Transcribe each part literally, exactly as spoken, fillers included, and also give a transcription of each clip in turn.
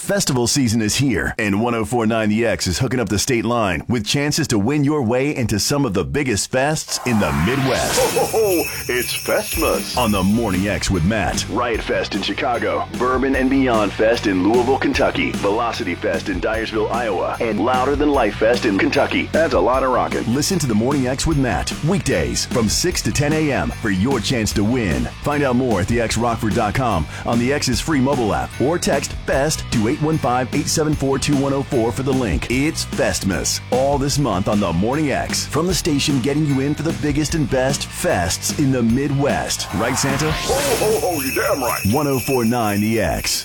Festival season is here, and one oh four point nine The X is hooking up the state line with chances to win your way into some of the biggest fests in the Midwest. Ho, ho, ho. It's Festmas on the Morning X with Matt. Riot Fest in Chicago, Bourbon and Beyond Fest in Louisville, Kentucky, Velocity Fest in Dyersville, Iowa, and Louder Than Life Fest in Kentucky. That's a lot of rocking. Listen to the Morning X with Matt weekdays from six to ten a.m. for your chance to win. Find out more at the x rockford dot com, on the X's free mobile app, or text FEST to eight one five, eight seven four, two one oh four for the link. It's Festmas all this month on the Morning X, from the station getting you in for the biggest and best fests in the Midwest. Right, Santa? Ho, ho, ho, you damn right. one oh four point nine The X.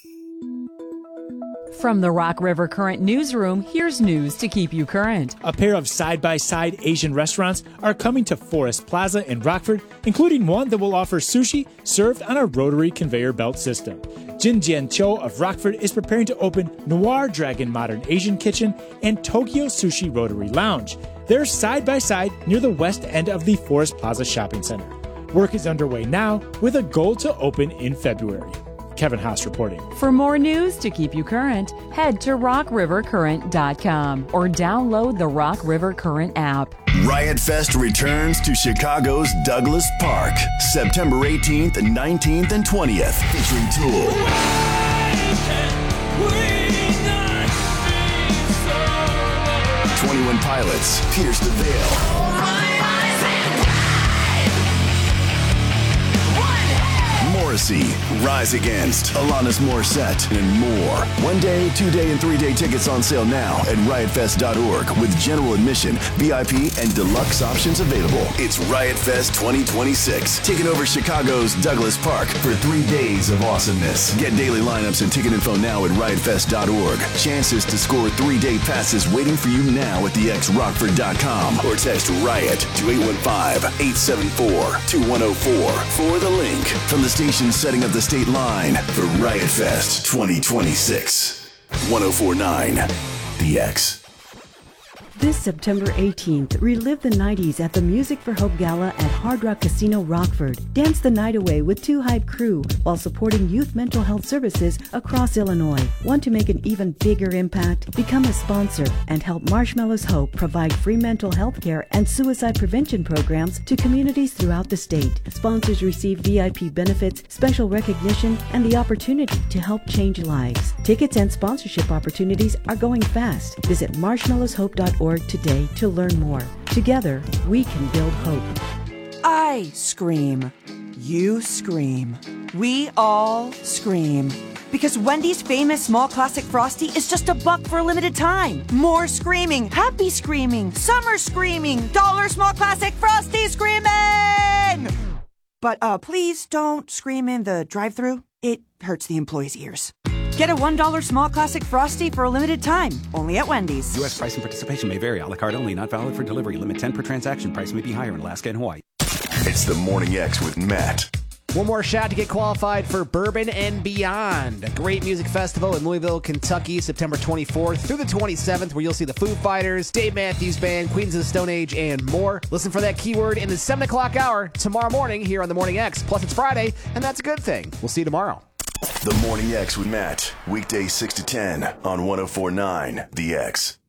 From the Rock River Current newsroom, here's news to keep you current. A pair of side-by-side Asian restaurants are coming to Forest Plaza in Rockford, including one that will offer sushi served on a rotary conveyor belt system. Jin Jian Cho of Rockford is preparing to open Noir Dragon Modern Asian Kitchen and Tokyo Sushi Rotary Lounge. They're side-by-side near the west end of the Forest Plaza Shopping Center. Work is underway now with a goal to open in February. Kevin Haas reporting. For more news to keep you current, head to rock river current dot com or download the Rock River Current app. Riot Fest returns to Chicago's Douglas Park, September eighteenth, nineteenth, and twentieth, featuring Tool, twenty-one Pilots, Pierce the Veil, Morrissey, Rise Against, Alanis Morissette, and more. One day, two day, and three day tickets on sale now at riot fest dot org with general admission, V I P, and deluxe options available. It's Riot Fest twenty twenty-six, taking over Chicago's Douglas Park for three days of awesomeness. Get daily lineups and ticket info now at riot fest dot org. Chances to score three-day passes waiting for you now at the x rockford dot com, or text RIOT to eight one five, eight seven four, two one oh four for the link. From the station setting up the state line for Riot Fest twenty twenty-six. one oh four point nine The X. This September eighteenth, relive the nineties at the Music for Hope Gala at Hard Rock Casino Rockford. Dance the night away with Two Hype Crew while supporting youth mental health services across Illinois. Want to make an even bigger impact? Become a sponsor and help Marshmallows Hope provide free mental health care and suicide prevention programs to communities throughout the state. Sponsors receive V I P benefits, special recognition, and the opportunity to help change lives. Tickets and sponsorship opportunities are going fast. Visit marshmallows hope dot org today to learn more. Together, we can build hope. I scream. You scream. We all scream. Because Wendy's famous small classic Frosty is just a buck for a limited time. More screaming, happy screaming, summer screaming, dollar small classic Frosty screaming! But uh, please don't scream in the drive-thru. It hurts the employees' ears. Get a one dollar small classic Frosty for a limited time, only at Wendy's. U S price and participation may vary. A la carte only, not valid for delivery. Limit ten per transaction. Price may be higher in Alaska and Hawaii. It's the Morning X with Matt. One more shot to get qualified for Bourbon and Beyond, a great music festival in Louisville, Kentucky, September twenty-fourth through the twenty-seventh, where you'll see the Foo Fighters, Dave Matthews Band, Queens of the Stone Age, and more. Listen for that keyword in the seven o'clock hour tomorrow morning here on the Morning X. Plus, it's Friday, and that's a good thing. We'll see you tomorrow. The Morning X with Matt, weekdays six to ten on one oh four point nine The X.